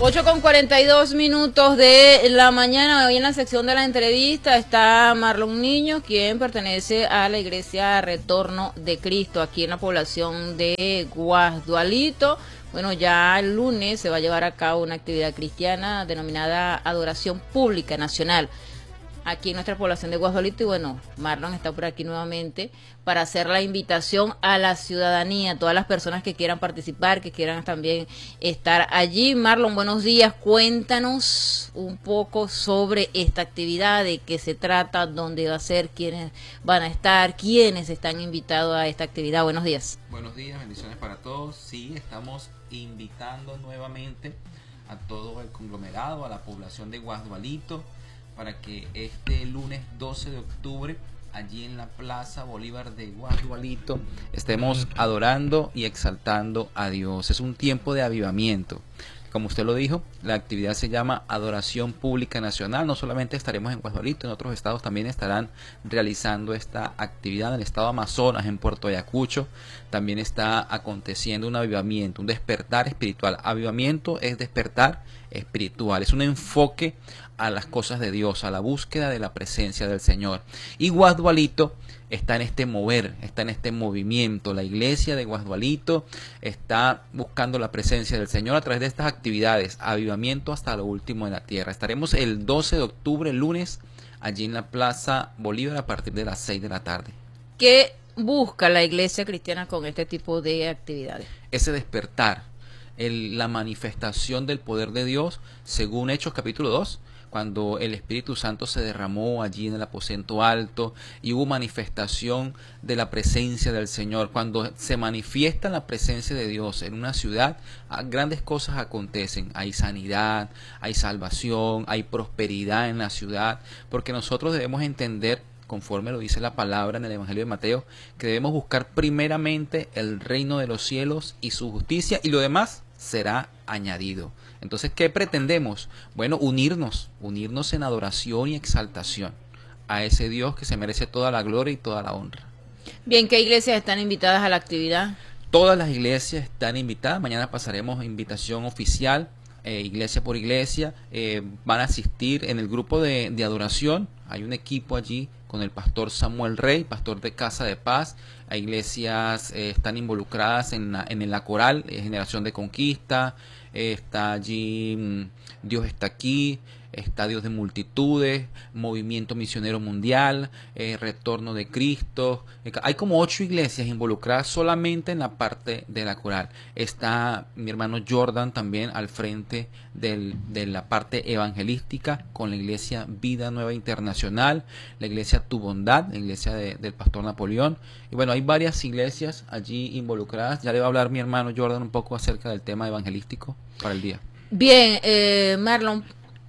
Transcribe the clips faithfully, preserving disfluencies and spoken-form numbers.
ocho con cuarenta y dos minutos de la mañana. Hoy en la sección de la entrevista está Marlon Niño, quien pertenece a la Iglesia Retorno de Cristo, aquí en la población de Guasdualito. Bueno, ya el lunes se va a llevar a cabo una actividad cristiana denominada Adoración Pública Nacional, aquí en nuestra población de Guasdualito. Y bueno, Marlon está por aquí nuevamente para hacer la invitación a la ciudadanía, a todas las personas que quieran participar, que quieran también estar allí. Marlon, buenos días, cuéntanos un poco sobre esta actividad, de qué se trata, dónde va a ser, quiénes van a estar, quiénes están invitados a esta actividad. Buenos días. Buenos días, bendiciones para todos. Sí, estamos invitando nuevamente a todo el conglomerado, a la población de Guasdualito, para que este lunes doce de octubre, allí en la Plaza Bolívar de Guasdualito, estemos adorando y exaltando a Dios. Es un tiempo de avivamiento. Como usted lo dijo, la actividad se llama Adoración Pública Nacional. No solamente estaremos en Guasdualito, en otros estados también estarán realizando esta actividad. En el estado Amazonas, en Puerto Ayacucho, también está aconteciendo un avivamiento, un despertar espiritual. Avivamiento es despertar espiritual, es un enfoque a las cosas de Dios, a la búsqueda de la presencia del Señor. Y Guasdualito está en este mover, está en este movimiento. La iglesia de Guasdualito está buscando la presencia del Señor a través de estas actividades, avivamiento hasta lo último de la tierra. Estaremos el doce de octubre, lunes, allí en la Plaza Bolívar a partir de las seis de la tarde. ¿Qué busca la iglesia cristiana con este tipo de actividades? Ese despertar, el, la manifestación del poder de Dios, según Hechos capítulo dos, cuando el Espíritu Santo se derramó allí en el aposento alto y hubo manifestación de la presencia del Señor. Cuando se manifiesta la presencia de Dios en una ciudad, grandes cosas acontecen. Hay sanidad, hay salvación, hay prosperidad en la ciudad, porque nosotros debemos entender, conforme lo dice la palabra en el Evangelio de Mateo, que debemos buscar primeramente el reino de los cielos y su justicia, y lo demás será añadido. Entonces, ¿qué pretendemos? Bueno, unirnos, unirnos en adoración y exaltación a ese Dios que se merece toda la gloria y toda la honra. Bien, ¿qué iglesias están invitadas a la actividad? Todas las iglesias están invitadas. Mañana pasaremos invitación oficial, eh, iglesia por iglesia. Eh, van a asistir en el grupo de, de adoración. Hay un equipo allí con el pastor Samuel Rey, pastor de Casa de Paz. Hay iglesias eh, están involucradas en la, en la coral, eh, Generación de Conquista. Eh, está allí mmm, Dios está aquí, está Dios de Multitudes, Movimiento Misionero Mundial, eh, Retorno de Cristo. Eh, hay como ocho iglesias involucradas solamente en la parte de la coral. Está mi hermano Jordan también al frente del, de la parte evangelística, con la iglesia Vida Nueva Internacional, la iglesia Tu Bondad, la iglesia de, del pastor Napoleón. Y bueno, hay varias iglesias allí involucradas. Ya le va a hablar mi hermano Jordan un poco acerca del tema evangelístico para el día. Bien, eh, Marlon,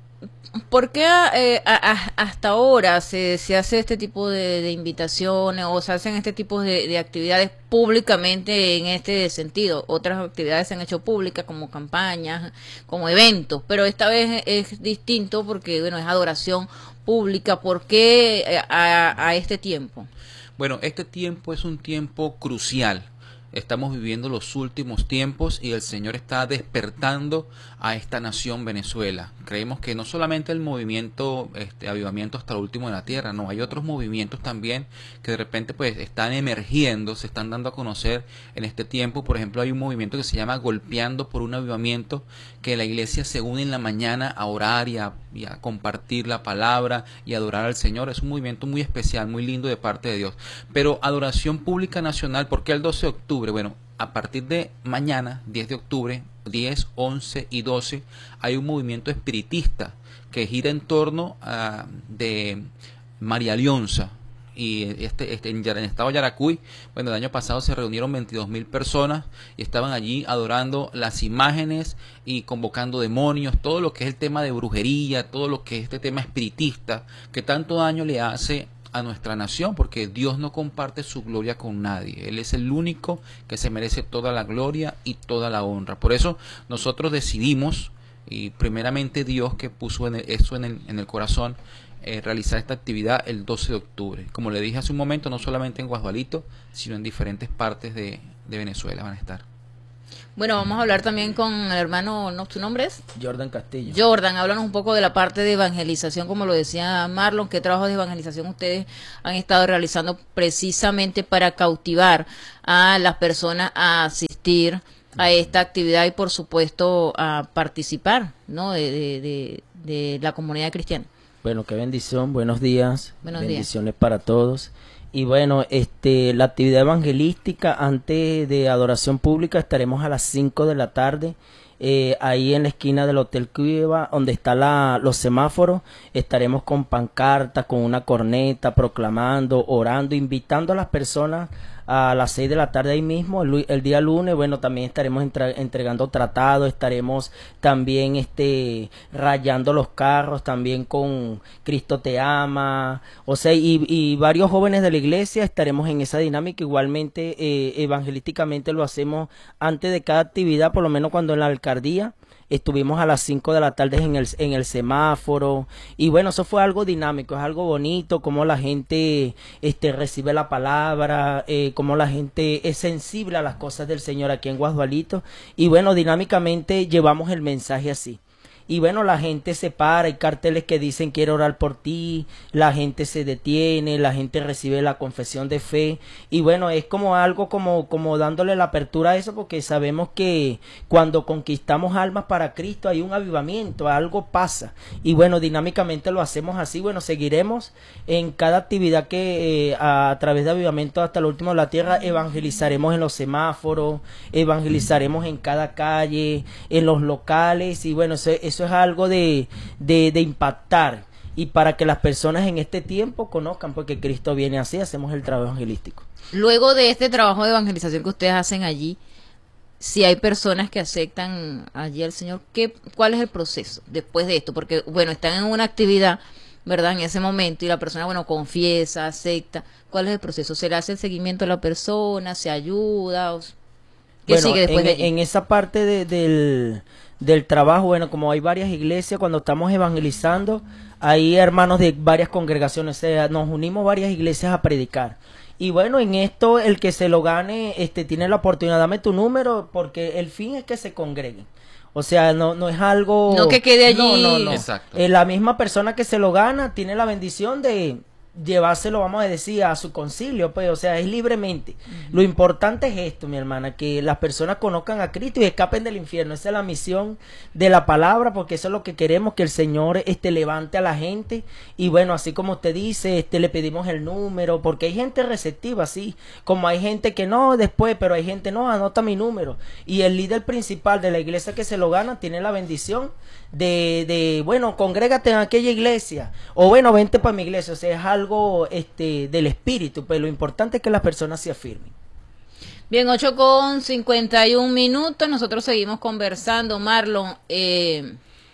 ¿por qué eh, a, a, hasta ahora se, se hace este tipo de, de invitaciones o se hacen este tipo de, de actividades públicamente en este sentido? Otras actividades se han hecho públicas como campañas, como eventos, pero esta vez es, es distinto porque, bueno, es adoración pública. ¿Por qué a, a este tiempo? Bueno, este tiempo es un tiempo crucial. Estamos viviendo los últimos tiempos y el Señor está despertando a esta nación Venezuela. Creemos que no solamente el movimiento este, avivamiento hasta lo último de la tierra, no, hay otros movimientos también que de repente pues están emergiendo, se están dando a conocer en este tiempo. Por ejemplo, hay un movimiento que se llama Golpeando por un Avivamiento, que la iglesia se une en la mañana a orar y a, y a compartir la palabra y a adorar al Señor. Es un movimiento muy especial, muy lindo de parte de Dios. Pero Adoración Pública Nacional, ¿por qué el doce de octubre? Bueno, a partir de mañana, diez de octubre, diez, once y doce, hay un movimiento espiritista que gira en torno a de María Leonza. Y este, este en el estado de Yaracuy, bueno, el año pasado se reunieron veintidós mil personas y estaban allí adorando las imágenes y convocando demonios, todo lo que es el tema de brujería, todo lo que es este tema espiritista, que tanto daño le hace a nuestra nación, porque Dios no comparte su gloria con nadie. Él es el único que se merece toda la gloria y toda la honra. Por eso nosotros decidimos, y primeramente Dios que puso en el, eso en el, en el corazón, eh, realizar esta actividad el doce de octubre. Como le dije hace un momento, no solamente en Guasdualito, sino en diferentes partes de, de Venezuela van a estar. Bueno, vamos a hablar también con el hermano, ¿no? ¿Su nombre es? Jordan Castillo. Jordan, háblanos un poco de la parte de evangelización, como lo decía Marlon, ¿qué trabajos de evangelización ustedes han estado realizando precisamente para cautivar a las personas a asistir a esta actividad y por supuesto a participar, ¿no? de, de, de, de la comunidad cristiana? Bueno, qué bendición, buenos días, buenos bendiciones días. para todos. Y bueno, este, la actividad evangelística antes de adoración pública estaremos a las cinco de la tarde, eh, ahí en la esquina del Hotel Cueva, donde están la, los semáforos. Estaremos con pancartas, con una corneta, proclamando, orando, invitando a las personas a las seis de la tarde ahí mismo, el, el día lunes. Bueno, también estaremos entre, entregando tratados, estaremos también este rayando los carros, también con Cristo te ama, o sea, y, y varios jóvenes de la iglesia estaremos en esa dinámica. Igualmente, eh, evangelísticamente lo hacemos antes de cada actividad, por lo menos cuando en la alcaldía estuvimos a las cinco de la tarde en el, en el semáforo, y bueno, eso fue algo dinámico, es algo bonito, como la gente este, recibe la palabra, eh, como la gente es sensible a las cosas del Señor aquí en Guasdualito, y bueno, dinámicamente llevamos el mensaje así. Y bueno, la gente se para, hay carteles que dicen quiero orar por ti, la gente se detiene, la gente recibe la confesión de fe, y bueno, es como algo como, como dándole la apertura a eso, porque sabemos que cuando conquistamos almas para Cristo hay un avivamiento, algo pasa, y bueno, dinámicamente lo hacemos así. Bueno, seguiremos en cada actividad que eh, a, a través de Avivamiento hasta el último de la tierra, evangelizaremos en los semáforos, evangelizaremos en cada calle, en los locales, y bueno, eso, eso Eso es algo de, de, de impactar, y para que las personas en este tiempo conozcan, porque Cristo viene así, hacemos el trabajo evangelístico. Luego de este trabajo de evangelización que ustedes hacen allí, si hay personas que aceptan allí al Señor, ¿qué, ¿cuál es el proceso después de esto? Porque, bueno, están en una actividad, ¿verdad?, en ese momento, y la persona, bueno, confiesa, acepta. ¿Cuál es el proceso? ¿Se le hace el seguimiento a la persona? ¿Se ayuda? ¿Qué bueno, sigue después en, de allí? en esa parte de, del... del trabajo, bueno, como hay varias iglesias, cuando estamos evangelizando, hay hermanos de varias congregaciones, o sea, nos unimos varias iglesias a predicar. Y bueno, en esto el que se lo gane, este, tiene la oportunidad, dame tu número, porque el fin es que se congreguen. O sea, no, no es algo... No que quede allí. No, no, no. Exacto. Eh, la misma persona que se lo gana tiene la bendición de llevárselo, vamos a decir, a su concilio, pues, o sea, es libremente. Uh-huh. Lo importante es esto, mi hermana, que las personas conozcan a Cristo y escapen del infierno. Esa es la misión de la palabra, porque eso es lo que queremos, que el Señor este levante a la gente. Y bueno, así como usted dice, este le pedimos el número, porque hay gente receptiva, sí, como hay gente que no después, pero hay gente, no, anota mi número. Y el líder principal de la iglesia que se lo gana tiene la bendición de, de bueno, congrégate en aquella iglesia, o bueno, vente para mi iglesia. O sea, es algo este del espíritu, pero lo importante es que las personas se afirmen. Bien, ocho con cincuenta y un minutos, nosotros seguimos conversando. Marlon, eh,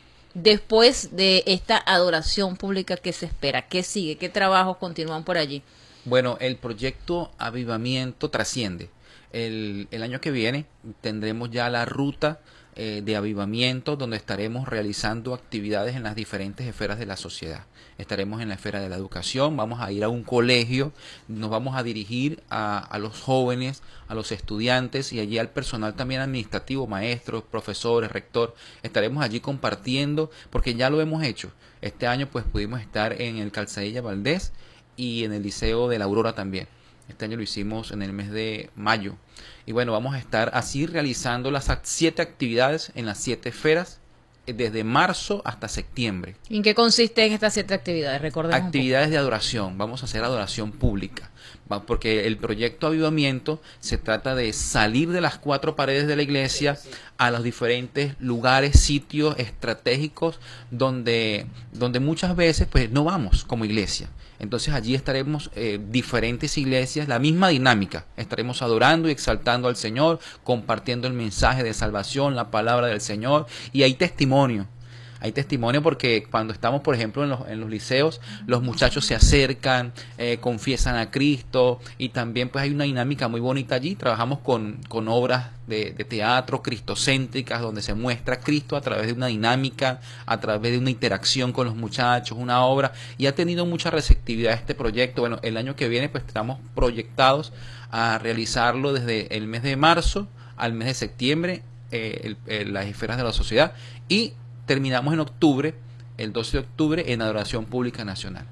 después de esta adoración pública, ¿qué se espera? ¿Qué sigue? ¿Qué trabajos continúan por allí? Bueno, el proyecto Avivamiento trasciende. El, el año que viene tendremos ya la ruta eh, de avivamiento, donde estaremos realizando actividades en las diferentes esferas de la sociedad. Estaremos en la esfera de la educación, vamos a ir a un colegio, nos vamos a dirigir a, a los jóvenes, a los estudiantes y allí al personal también administrativo, maestros, profesores, rector. Estaremos allí compartiendo, porque ya lo hemos hecho. Este año pues pudimos estar en el Calzadilla Valdés y en el Liceo de la Aurora también. Este año lo hicimos en el mes de mayo. Y bueno, vamos a estar así realizando las siete actividades en las siete esferas desde marzo hasta septiembre. ¿En qué consisten estas siete actividades? Recordemos Actividades de adoración. Vamos a hacer adoración pública, porque el proyecto Avivamiento se trata de salir de las cuatro paredes de la iglesia a los diferentes lugares, sitios estratégicos donde, donde muchas veces pues no vamos como iglesia. Entonces allí estaremos eh, diferentes iglesias, la misma dinámica. Estaremos adorando y exaltando al Señor, compartiendo el mensaje de salvación, la palabra del Señor, y hay testimonio. Hay testimonio porque cuando estamos, por ejemplo, en los, en los liceos, los muchachos se acercan, eh, confiesan a Cristo, y también pues hay una dinámica muy bonita allí. Trabajamos con, con obras de, de teatro cristocéntricas, donde se muestra Cristo a través de una dinámica, a través de una interacción con los muchachos, una obra, y ha tenido mucha receptividad este proyecto. Bueno, el año que viene pues estamos proyectados a realizarlo desde el mes de marzo al mes de septiembre, eh, el, el, las esferas de la sociedad, y terminamos en octubre, el doce de octubre, en adoración pública nacional.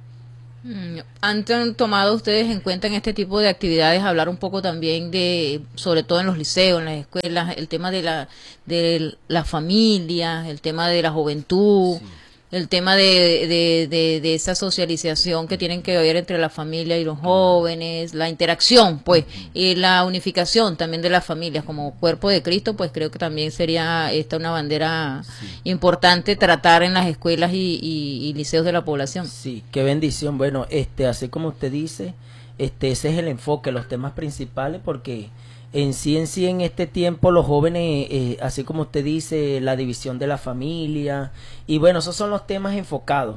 ¿Han tomado ustedes en cuenta en este tipo de actividades hablar un poco también de, sobre todo en los liceos, en las escuelas, el tema de la de la familia, el tema de la juventud, sí, el tema de, de, de, de esa socialización que tienen que haber entre la familia y los jóvenes, la interacción, pues, y la unificación también de las familias como cuerpo de Cristo? Pues creo que también sería esta una bandera sí. importante tratar en las escuelas y, y, y liceos de la población. Sí, qué bendición. Bueno, este, así como usted dice, este, ese es el enfoque, los temas principales, porque en sí, en sí, en este tiempo los jóvenes, eh, así como usted dice, la división de la familia, y bueno, esos son los temas enfocados.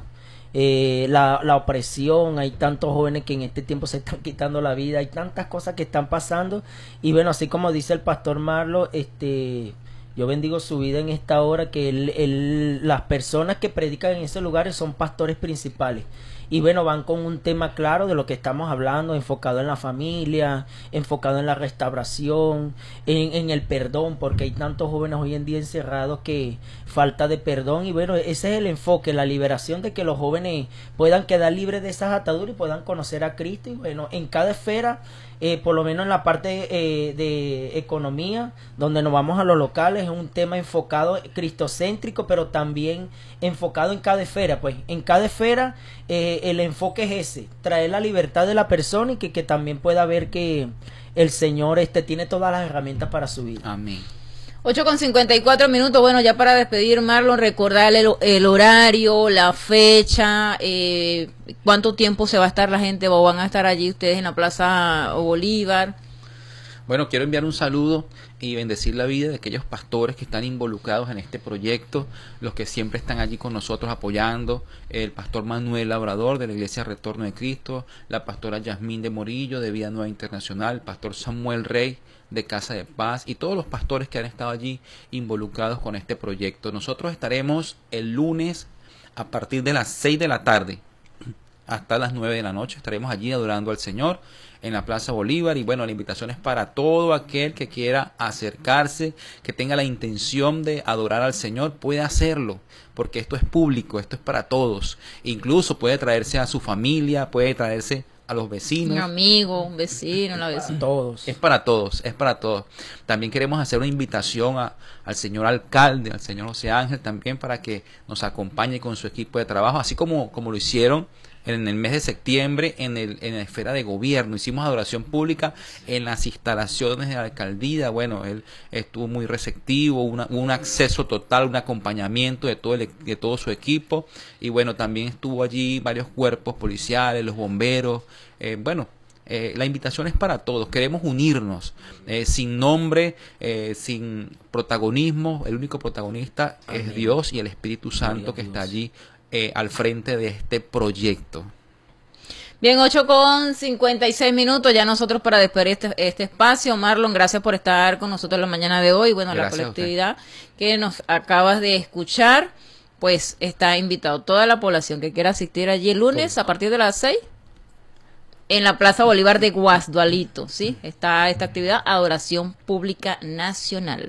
Eh, la, la opresión, hay tantos jóvenes que en este tiempo se están quitando la vida, hay tantas cosas que están pasando, y bueno, así como dice el pastor Marlo, este, yo bendigo su vida en esta hora, que él, él, las personas que predican en esos lugares son pastores principales. Y bueno, van con un tema claro de lo que estamos hablando, enfocado en la familia, enfocado en la restauración, en, en el perdón, porque hay tantos jóvenes hoy en día encerrados que falta de perdón. Y bueno, ese es el enfoque, la liberación, de que los jóvenes puedan quedar libres de esas ataduras y puedan conocer a Cristo. Y bueno, en cada esfera, eh, por lo menos en la parte eh, de economía, donde nos vamos a los locales, es un tema enfocado cristocéntrico, pero también enfocado en cada esfera. Pues en cada esfera eh, el enfoque es ese, traer la libertad de la persona y que, que también pueda ver que el Señor este tiene todas las herramientas para su vida. Amén. ocho con cincuenta y cuatro minutos. Bueno, ya para despedir, Marlon, recordarle el, el horario, la fecha, eh, cuánto tiempo se va a estar la gente o van a estar allí ustedes en la Plaza Bolívar. Bueno, quiero enviar un saludo y bendecir la vida de aquellos pastores que están involucrados en este proyecto, los que siempre están allí con nosotros apoyando, el pastor Manuel Labrador de la Iglesia Retorno de Cristo, la pastora Yasmín de Morillo de Vida Nueva Internacional, el pastor Samuel Rey de Casa de Paz y todos los pastores que han estado allí involucrados con este proyecto. Nosotros estaremos el lunes a partir de las seis de la tarde hasta las nueve de la noche, estaremos allí adorando al Señor en la Plaza Bolívar. Y bueno, la invitación es para todo aquel que quiera acercarse, que tenga la intención de adorar al Señor, puede hacerlo, porque esto es público, esto es para todos. Incluso puede traerse a su familia, puede traerse a los vecinos, un amigo, un vecino, la vecina. Todos. Es para todos, es para todos. También queremos hacer una invitación a, al señor alcalde, al señor José Ángel, también para que nos acompañe con su equipo de trabajo, así como, como lo hicieron en el mes de septiembre en, el, en la esfera de gobierno. Hicimos adoración pública en las instalaciones de la alcaldía. Bueno, él estuvo muy receptivo, una, un acceso total, un acompañamiento de todo, el, de todo su equipo. Y bueno, también estuvo allí varios cuerpos policiales, los bomberos. Eh, bueno, eh, la invitación es para todos. Queremos unirnos, eh, sin nombre, eh, sin protagonismo. El único protagonista Amén. Es Dios y el Espíritu Santo que está allí Eh, al frente de este proyecto. Bien, ocho con cincuenta y seis minutos, ya nosotros para despedir este, este espacio. Marlon, gracias por estar con nosotros la mañana de hoy. Bueno, gracias, la colectividad que nos acabas de escuchar, pues está invitado toda la población que quiera asistir allí el lunes a partir de las seis en la Plaza Bolívar de Guasdualito, ¿sí? Está esta actividad, Adoración Pública Nacional.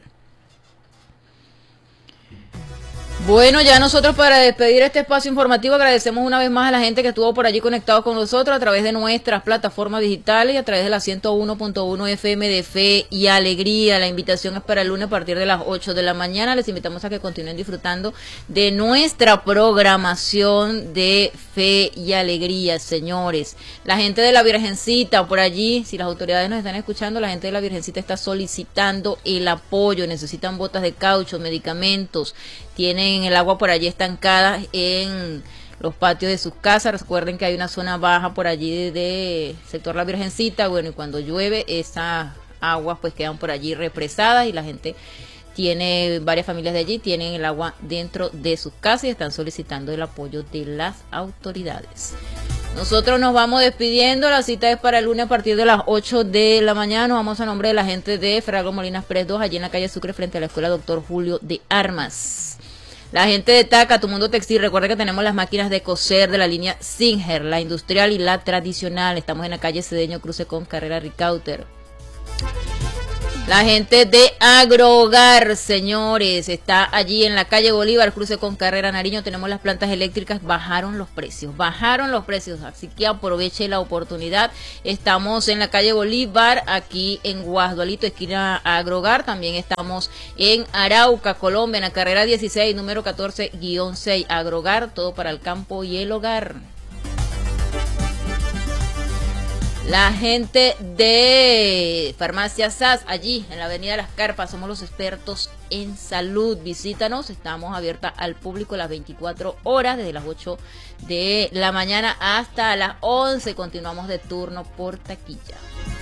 Bueno, ya nosotros para despedir este espacio informativo agradecemos una vez más a la gente que estuvo por allí conectado con nosotros a través de nuestras plataformas digitales y a través de la ciento uno punto uno F M de Fe y Alegría. La invitación es para el lunes a partir de las ocho de la mañana. Les invitamos a que continúen disfrutando de nuestra programación de Fe y Alegría, señores. La gente de la Virgencita por allí, si las autoridades nos están escuchando, la gente de la Virgencita está solicitando el apoyo. Necesitan botas de caucho, medicamentos, tienen el agua por allí estancada en los patios de sus casas. Recuerden que hay una zona baja por allí de, de sector La Virgencita. Bueno, y cuando llueve esas aguas pues quedan por allí represadas y la gente tiene, varias familias de allí tienen el agua dentro de sus casas y están solicitando el apoyo de las autoridades. Nosotros nos vamos despidiendo, la cita es para el lunes a partir de las ocho de la mañana. Nos vamos a nombre de la gente de Frago Molinas Pérez dos, allí en la calle Sucre frente a la escuela Doctor Julio de Armas. La gente de Taca, Tu Mundo Textil, recuerda que tenemos las máquinas de coser de la línea Singer, la industrial y la tradicional. Estamos en la calle Cedeño, cruce con Carrera Ricauter. La gente de Agrohogar, señores, está allí en la calle Bolívar, cruce con Carrera Nariño. Tenemos las plantas eléctricas, bajaron los precios, bajaron los precios, así que aproveche la oportunidad. Estamos en la calle Bolívar, aquí en Guasdualito, esquina Agrohogar. También estamos en Arauca, Colombia, en la carrera dieciséis, número catorce guión seis. Agrohogar, todo para el campo y el hogar. La gente de Farmacia S A S, allí en la avenida Las Carpas, somos los expertos en salud. Visítanos, estamos abiertas al público las veinticuatro horas, desde las ocho de la mañana hasta las once. Continuamos de turno por taquilla.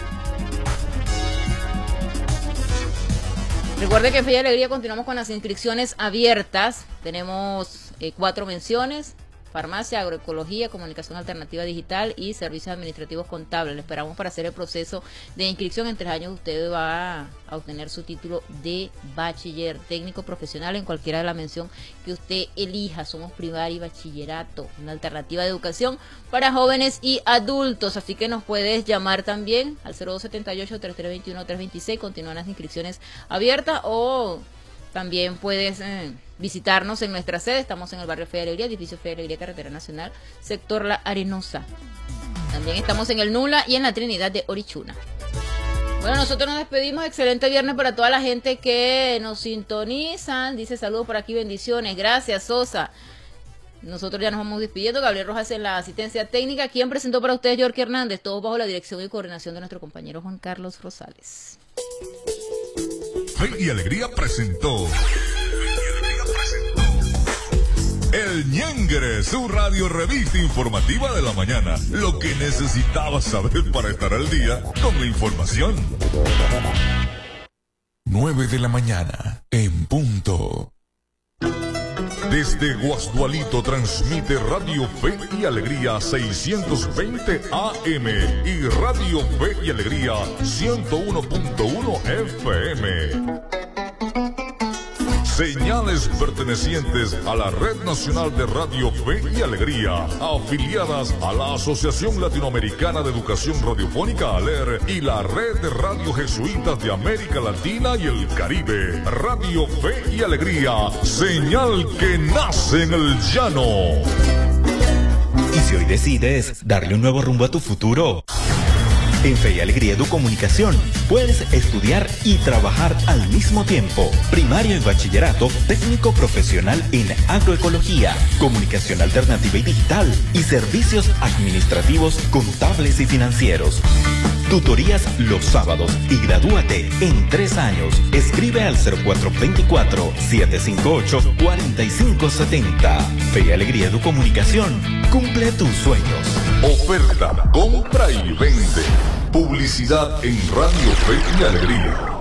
Recuerde que en Fe y Alegría continuamos con las inscripciones abiertas. Tenemos eh, cuatro menciones: farmacia, agroecología, comunicación alternativa digital y servicios administrativos contables. Le esperamos para hacer el proceso de inscripción. En tres años usted va a obtener su título de bachiller técnico profesional en cualquiera de la mención que usted elija. Somos primaria y bachillerato, una alternativa de educación para jóvenes y adultos. Así que nos puedes llamar también al cero dos siete ocho, tres tres dos uno, tres dos seis. Continúan las inscripciones abiertas, o también puedes eh, visitarnos en nuestra sede. Estamos en el barrio Fe y Alegría, edificio Fe y Alegría, Carretera Nacional, sector La Arenosa. También estamos en el Nula y en la Trinidad de Orichuna. Bueno, nosotros nos despedimos. Excelente viernes para toda la gente que nos sintonizan. Dice saludos por aquí, bendiciones. Gracias, Sosa. Nosotros ya nos vamos despidiendo. Gabriel Rojas en la asistencia técnica. ¿Quién presentó para ustedes? Yorky Hernández. Todos bajo la dirección y coordinación de nuestro compañero Juan Carlos Rosales. Fe y Alegría presentó El Ñengre, su radio revista informativa de la mañana. Lo que necesitabas saber para estar al día con la información. nueve de la mañana, en punto. Desde Guasdualito transmite Radio Fe y Alegría seiscientos veinte A M y Radio Fe y Alegría ciento uno punto uno F M. Señales pertenecientes a la Red Nacional de Radio Fe y Alegría, afiliadas a la Asociación Latinoamericana de Educación Radiofónica ALER y la Red de Radio Jesuitas de América Latina y el Caribe. Radio Fe y Alegría, señal que nace en el llano. Y si hoy decides darle un nuevo rumbo a tu futuro, en Fe y Alegría Educomunicación puedes estudiar y trabajar al mismo tiempo. Primario y bachillerato técnico profesional en agroecología, comunicación alternativa y digital y servicios administrativos, contables y financieros. Tutorías los sábados y gradúate en tres años. Escribe al cero cuatro dos cuatro, siete cinco ocho, cuatro cinco siete cero. Fe y Alegría Educomunicación. Cumple tus sueños. Oferta, compra y vende. Publicidad en Radio Fe y Alegría.